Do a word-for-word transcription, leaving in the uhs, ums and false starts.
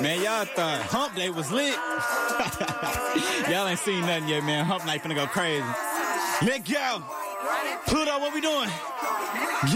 Man, y'all thought Hump Day was lit. Y'all ain't seen nothing yet, man. Hump Night finna go crazy. Let go. Pluto, what we doing?